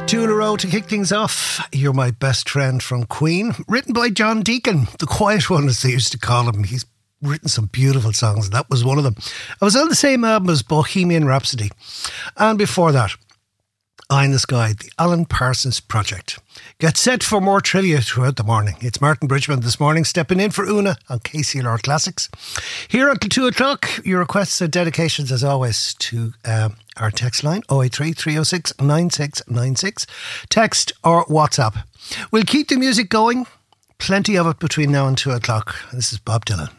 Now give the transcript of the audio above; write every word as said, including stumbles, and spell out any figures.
Two in a row to kick things off. You're My Best Friend from Queen, written by John Deacon, the quiet one as they used to call him. He's written some beautiful songs, and that was one of them. I was on the same album as Bohemian Rhapsody, and before that, Eye in the Sky, the Alan Parsons Project. Get set for more trivia throughout the morning. It's Martin Bridgman this morning, stepping in for Una on K C L R Classics. Here until two o'clock, your requests and dedications as always to um, our text line oh eight three, three oh six, nine six nine six. Text or WhatsApp. We'll keep the music going. Plenty of it between now and two o'clock. This is Bob Dylan.